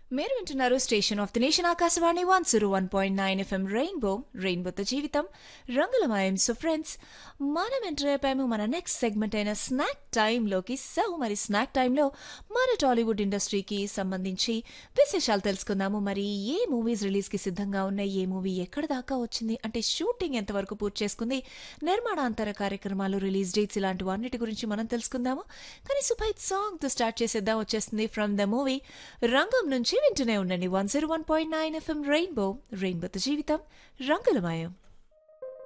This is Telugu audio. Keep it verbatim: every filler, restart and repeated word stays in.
మీరు వింటున్నారు station of the nation Akashvani one zero one point nine FM rainbow రెయిన్బోతో జీవితం రంగులమయం. సో ఫ్రెండ్స్, మనం ఎంటర్ అయిపోయాము మన నెక్స్ట్ సెగ్మెంట్ అయిన స్నాక్ టైంలోకి. సో మరి స్నాక్ టైంలో మన టాలీవుడ్ ఇండస్ట్రీకి సంబంధించి విశేషాలు తెలుసుకుందాము. మరి ఏ మూవీస్ రిలీజ్కి సిద్ధంగా ఉన్నాయి, ఏ మూవీ ఎక్కడ దాకా వచ్చింది, అంటే షూటింగ్ ఎంతవరకు పూర్తి చేసుకుంది, నిర్మాణాంతర కార్యక్రమాలు, రిలీజ్ డేట్స్, ఇలాంటివన్నిటి గురించి మనం తెలుసుకుందాము. కానీ సూపర్ హిట్ సాంగ్తో స్టార్ట్ చేసేద్దాం. వచ్చేస్తుంది ఫ్రమ్ ద మూవీ రంగం నుంచి. వింటూనే ఉండండి one zero one point nine FM rainbow రెయిన్బోతో జీవితం రంగులమయం.